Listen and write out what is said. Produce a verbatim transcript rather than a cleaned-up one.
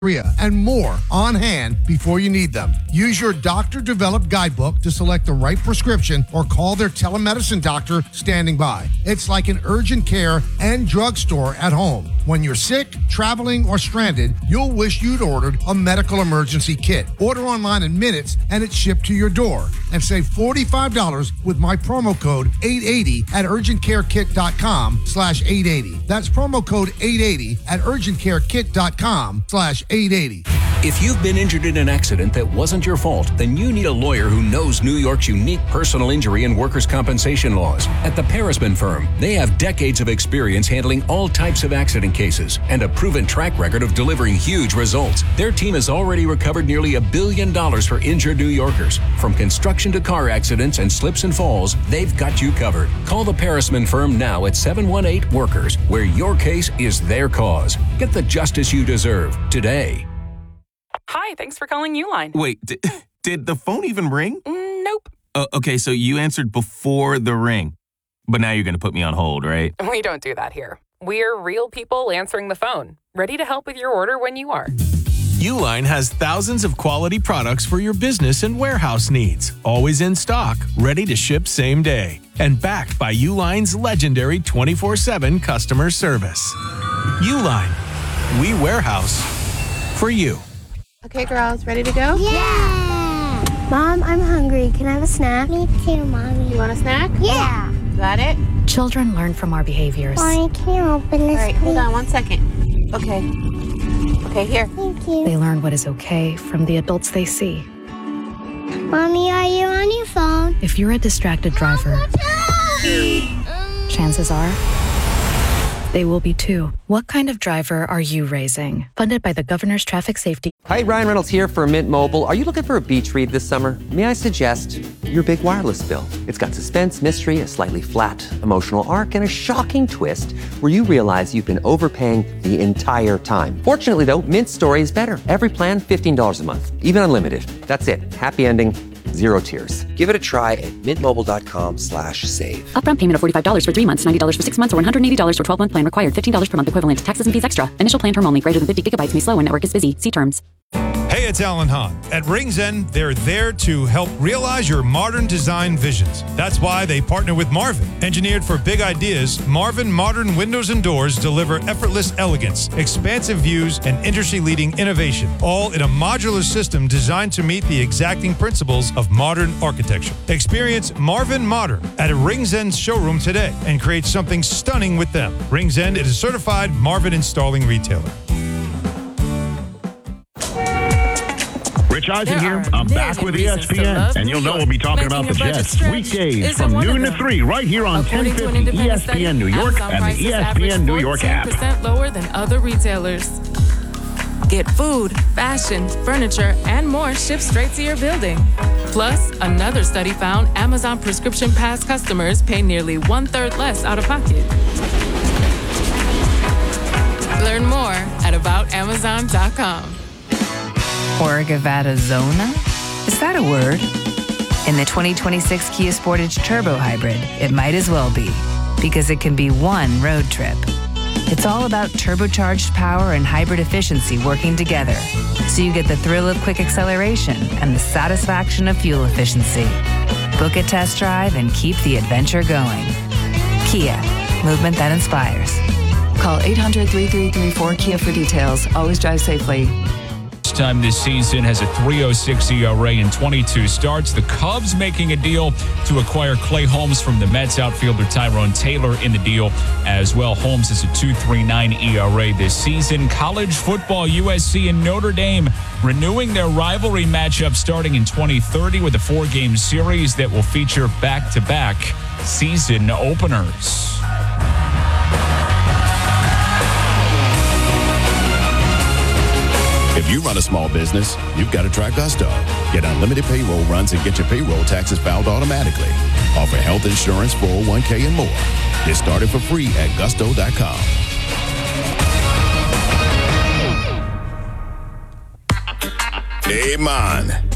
and more on hand before you need them. Use your doctor-developed guidebook to select the right prescription or call their telemedicine doctor standing by. It's like an urgent care and drugstore at home. When you're sick, traveling, or stranded, you'll wish you'd ordered a medical emergency kit. Order online in minutes and it's shipped to your door. And save forty-five dollars with my promo code eight eighty at urgentcarekit.com slash 880. That's promo code eight eighty at urgentcarekit.com slash 880. If you've been injured in an accident that wasn't your fault, then you need a lawyer who knows New York's unique personal injury and workers' compensation laws. At the Parisman Firm, they have decades of experience handling all types of accident cases and a proven track record of delivering huge results. Their team has already recovered nearly a billion dollars for injured New Yorkers. From construction to car accidents and slips and falls, they've got you covered. Call the Parisman Firm now at seven one eight workers, where your case is their cause. Get the justice you deserve today. Hi, thanks for calling Uline. Wait, did, did the phone even ring? Mm, nope. Uh, okay, so you answered before the ring. But now you're going to put me on hold, right? We don't do that here. We're real people answering the phone, ready to help with your order when you are. Uline has thousands of quality products for your business and warehouse needs. Always in stock, ready to ship same day. And backed by Uline's legendary twenty-four seven customer service. Uline. We warehouse for you. Okay, girls, ready to go? Yeah! Mom, I'm hungry. Can I have a snack? Me too, Mommy. You want a snack? Yeah! Got it? Children learn from our behaviors. I can't open this. All right, hold on one second. Okay. Okay, here. Thank you. They learn what is okay from the adults they see. Mommy, are you on your phone? If you're a distracted driver, chances are they will be too. What kind of driver are you raising? Funded by the Governor's Traffic Safety. Hi, Ryan Reynolds here for Mint Mobile. Are you looking for a beach read this summer? May I suggest your big wireless bill? It's got suspense, mystery, a slightly flat, emotional arc, and a shocking twist where you realize you've been overpaying the entire time. Fortunately, though, Mint's story is better. Every plan, fifteen dollars a month, even unlimited. That's it. Happy ending. Zero tears. Give it a try at mintmobile.com slash save. Upfront payment of forty-five dollars for three months, ninety dollars for six months, or one hundred eighty dollars for twelve-month plan required. fifteen dollars per month equivalent. Taxes and fees extra. Initial plan term only. Greater than fifty gigabytes may slow when network is busy. See terms. Hey, it's Alan Hahn. At Rings End, they're there to help realize your modern design visions. That's why they partner with Marvin. Engineered for big ideas, Marvin Modern Windows and Doors deliver effortless elegance, expansive views, and industry-leading innovation, all in a modular system designed to meet the exacting principles of modern architecture. Experience Marvin Modern at a Rings End showroom today and create something stunning with them. Rings End is a certified Marvin installing retailer. Rich Eisen here. I'm back with E S P N, and you'll know we'll be talking about the Jets weekdays from noon to three right here on ten fifty E S P N New York and the E S P N New York app. fourteen percent lower than other retailers. Get food, fashion, furniture, and more shipped straight to your building. Plus, another study found Amazon Prescription Pass customers pay nearly one-third less out of pocket. Learn more at about amazon dot com. Orgavada Zona? Is that a word? In the twenty twenty-six Kia Sportage Turbo Hybrid, it might as well be, because it can be one road trip. It's all about turbocharged power and hybrid efficiency working together, so you get the thrill of quick acceleration and the satisfaction of fuel efficiency. Book a test drive and keep the adventure going. Kia, movement that inspires. Call eight hundred, three three three, four Kia for details. Always drive safely. Time this season has a three oh six E R A in twenty-two starts. The Cubs making a deal to acquire Clay Holmes from the Mets. Outfielder Tyrone Taylor in the deal as well. Holmes has a two point three nine E R A this season. College football, U S C and Notre Dame renewing their rivalry matchup starting in twenty thirty with a four-game series that will feature back-to-back season openers. If you run a small business, you've got to try Gusto. Get unlimited payroll runs and get your payroll taxes filed automatically. Offer health insurance, four oh one k, and more. Get started for free at gusto dot com. Hey, man.